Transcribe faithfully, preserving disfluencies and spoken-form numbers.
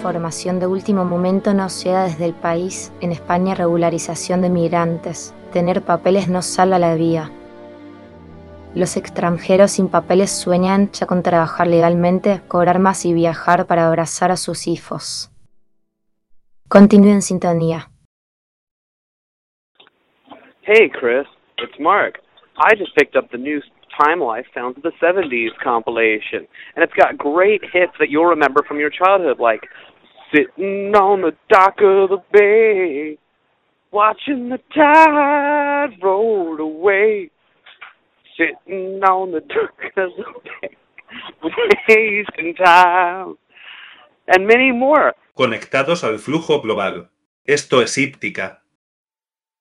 información de último momento nos llega desde el país. En España, regularización de migrantes. Tener papeles no salva la vida. Los extranjeros sin papeles sueñan ya con trabajar legalmente, cobrar más y viajar para abrazar a sus hijos. Continúe en sintonía. Hey, Chris, it's Mark. I just picked up the new Time Life Sounds of the seventies compilation, and it's got great hits that you'll remember from your childhood, like Sitting on the Dock of the Bay, Watching the Tide Roll Away, Sitting on the Dock of the Bay, Wasting Time, and many more. Conectados al flujo global. Esto es Íptica.